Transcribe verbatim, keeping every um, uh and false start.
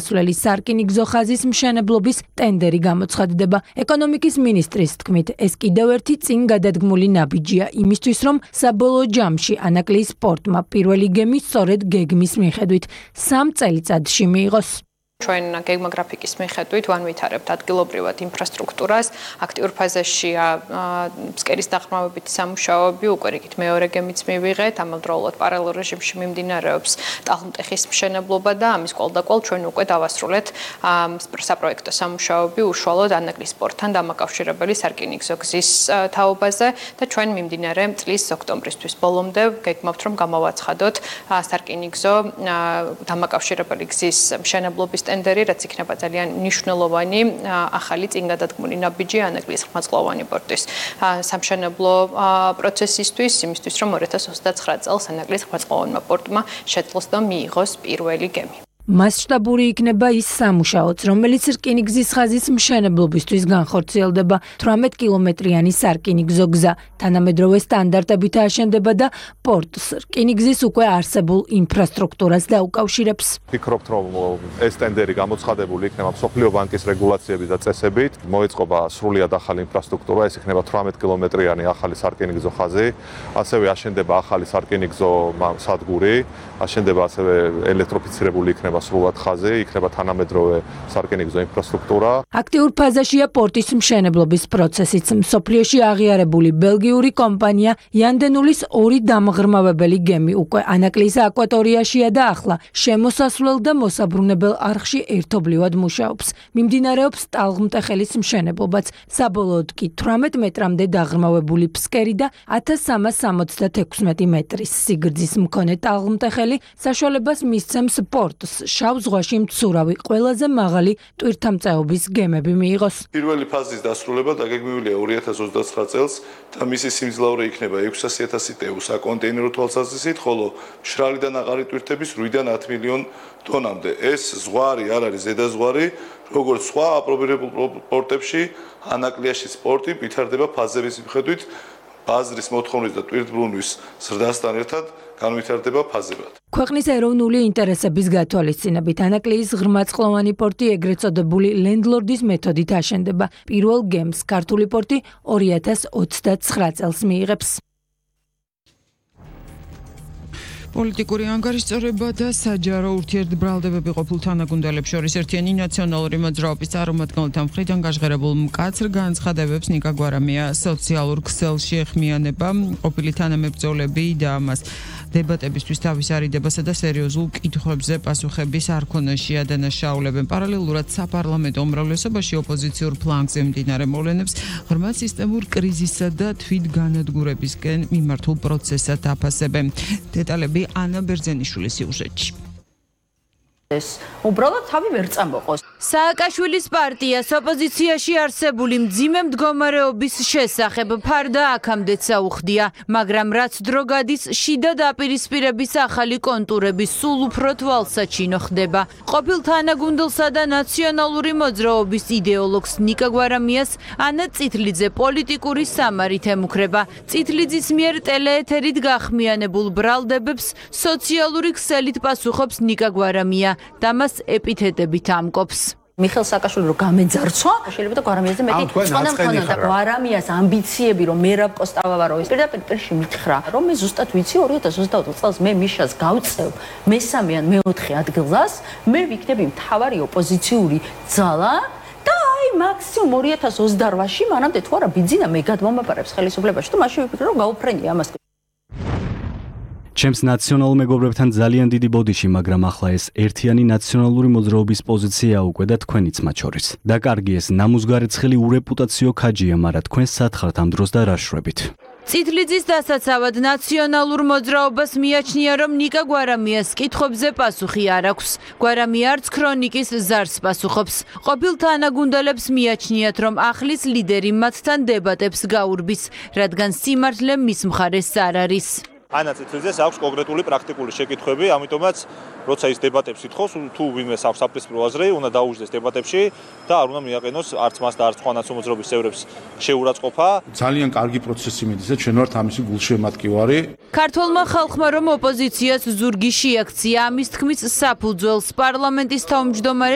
შესასვლელი სარკინიგზო ხაზის მშენებლობის ტენდერი გამოცხადდება. ეკონომიკის მინისტრის თქმით, ეს კიდევ ერთი წინ გადადგმული ნაბიჯია იმისთვის, რომ საბოლოო ჯამში ანაკლიის პორტმა პირველი გემი სწორედ გეგმის მიხედვით სამ წელიწადში მიიღოს. ჩვენ გეგმოგრაფიკის მიხედვით ვანვითარებთ ადგილობრივად ინფრასტრუქტურას, აქტიურ ფაზაშია ფსკერის დაღრმავებითი სამუშაოები, უკვე რიგით მეორე გემიც მივიღეთ, ამავდროულად პარალელ რეჟიმში მიმდინარეობს ტალღმტეხის მშენებლობა და ამის კვალდაკვალ ჩვენ უკვე დავასრულეთ საპროექტო სამუშაოები უშუალოდ ანაკლის პორტთან დამაკავშირებელი სარკინიგზო გზის თაობაზე და ჩვენ მიმდინარე წლის ოქტომბრისთვის ბოლომდე გეგმავთ რომ გამოვაცხადოთ სარკინიგზო დამაკავშირებელი გზის მშენებლობის ტენდერი, რაც იქნება ძალიან მნიშვნელოვანი ახალი წინ გადადგმული ნაბიჯი ანაკლის ხმაწყლოვანი პორტის სამშენებლო პროცესისთვის, იმისთვის რომ ორი ათას ოცდაცხრა წელს ანაკლის ხმაწყლოვანმა პორტმა შეძლოს და მიიღოს პირველი გემი. მასშტაბური იქნება ის სამუშაოც, რომელიც რკინიგზის ხაზის მშენებლობისთვის განხორციელდება. თვრამეტ კილომეტრიანი სარკინიგზო გზა თანამედროვე სტანდარტებით აშენდება და პორტს რკინიგზის უკვე არსებულ ინფრასტრუქტურას დაუკავშირებს. ვფიქრობთ, რომ ეს ტენდერი გამოცხადებული იქნება მსოფლიო ბანკის რეგულაციებით და წესებით. მოეწყობა სრულიად ახალი ინფრასტრუქტურა, ეს იქნება თვრამეტ კილომეტრიანი ახალი სარკინიგზო ხაზი, ასევე აშენდება ახალი სარკინიგზო სადგური, აშენდება ასევე ელექტროფიცირებული იქნება სრულად ხაზი, იქნება თანამედროვე სარკინიგზო ინფრასტრუქტურა. აქტიურ ფაზაშია პორტის მშენებლობის პროცესიც. მსოფლიოში აღიარებული ბელგიური კომპანია იანდენულის ორი დამღრმავებელი გემი უკვე ანაკლის აკვატორიაშია და ახლა შემოსასვლელ და მოსაბრუნებელ არხში ერთობლივად მუშაობს. მიმდინარეობს ტალღმტეხელის მშენებლობაც. საბოლოოდ კი თვრამეტ მეტრამდე დაღრმავებული ფსკერი და ათას სამას სამოცდაექვსმეტი მეტრის სიგრძის მქონე ტალღმტეხელი საშუალებას მისცემს პორტს შავ ზღვაში მცურავი ყველაზე მაღალი ტვირთამწეობის გემები მიიღოს. პირველი ფაზის დასრულება დაგეგმილია ორი ათას ოცდაცხრა წელს და მისი სიმძლავრე იქნება ექვსასი ათასი ტეუ საკონტეინერო თვალსაზრისით, ხოლო მშრალი და ნაყარი ტვირთების ორი ათი მილიონი ტონამდე. ეს ზღვარი არ არის ზედაზღვარი, როგორც სხვა აპრობირებულ პორტებში, ანაკლიაში პორტი ვითარდება ფაზების მიხედვით ბაზრის მოთხოვნის და ტვირთბრუნვის ზრდასთან ერთად განვითარდება ფაზებად. ქვეყნის ეროვნული ინტერესების გათვალისწინებით ანაკლიის ღრმაწყლოვანი პორტი ეგრეთ წოდებული ლენდლორდის მეთოდით აშენდება. პირველ გემს ქართული პორტი ორი ათას ოცდაცხრა წელს მიიღებს. პოლიტიკური ანგარიშწორება და საჯარო ურთიერთბრალდებები ყოფილ თანაგუნდელებს შორის ერთიანი ნაციონალური მოძრაობის წარმომადგენელთა მხრიდან გაჟღერებულ მკაცრ განცხადებებს ნიკა გვარამია სოციალურ ქსელში ეხმიანება. ყოფილი თანამებრძოლები და ამას დებატებისთვის თავის არიდებასა და სერიოზულ კითხვებზე პასუხების არქონაში ადანაშაულებენ. პარალელურად საპარლამენტო უმრავლესობაში ოპოზიციურ ფლანგზე მიმდინარე მოვლენებს ღრმა სისტემურ კრიზისსა და თვითგანადგურებისკენ მიმართულ პროცესად აფასებენ. დეტალები ანა ბერძენიშვილის სიუჟეტში. ეს უბრალოდ თავი ვერ წამოყოს. სააკაშვილის პარტიას ოპოზიციაში არსებული მძიმე მდგომარეობის შესახებ ფარდა აქამდეც აუხდია, მაგრამ რაც დრო გადის, შიდა დაპირისპირების ახალი კონტურები სულ უფრო თვალსაჩინო ხდება. ყოფილ თანაგუნდელსა და ნაციონალური მოძრაობის იდეოლოგს ნიკა გვარამიას ანა წითლიძე პოლიტიკური სამარით ემუქრება. წითლიძის მიერ ტელეეთერით გახმიანებულ ბრალდებებს სოციალური ქსელით პასუხობს ნიკა გვარამია. და მას ეპითეტებით ამკობს. მიხეილ სააკაშვილი რო გამეძარცვა, შეიძლება და გვარამიაზე მეტი წყანა მქონდა და გვარამიას ამბიციები რომ მერაბ კოსტავა რო ის პირდაპირ პირში მითხრა, რომ მე ზუსტად ვიცი ორი ათას ოცდაოთხ წელს მე მიშას გავწევ მესამე ან მეოთხე ადგილას, მე ვიქნები მთავარი ოპოზიციური ძალა და აი მაქსიმუმ ორი ათას ოცდაოთხში მანამდე თუ არა ბიძინა მე გადმომაპარებს ხელისუფლებაში და მაშინ ვიფიქრე რომ გავუფრენია ამას. ჩემს ნაციონალურ მეგობრებთან ძალიან დიდი ბოდიში, მაგრამ ახლა ეს ერთიანი ნაციონალური მოძრაობის პოზიცია უკვე და თქვენიც მათ შორის. და კარგი ეს ნამუსგარეცხელი ურეპუტაციო ქაჯია, მაგრამ თქვენ სათხართ ამ დროს და რა შრებით. წითლიძის დასაცავად ნაციონალურ მოძრაობას მიაჩნია, რომ ნიკა გვარამიას კითხვებზე პასუხი არ აქვს. გვარამია არც ქრონიკის ზარს პასუხობს. ყოფილ თანაგუნდელებს მიაჩნიათ, რომ ახლის ლიდერი მათთან დებატებს გაურბის, რადგან სიმართლე მის მხარეს არ არის. ანა წითლიძეს აქვს კონკრეტული პრაქტიკული შეკითხვები, ამიტომაც როცა ის დებატებს ითხოვს, თუ ვინმეს აქვს საპრინციპო აზრი, უნდა დაუჯდეს დებატებში და არ უნდა მიაყენოს არც მას და არც სხვა ნაციონალურ წევრებს შეურაცხყოფა. ძალიან კარგი პროცესი მიდის და ჩვენ ვართ ამისი გულშემატკივარი. ქართველმა ხალხმა რომ ოპოზიციას ზურგი შეაქცია, ამის თქმის საფუძველს პარლამენტის თავმჯდომარე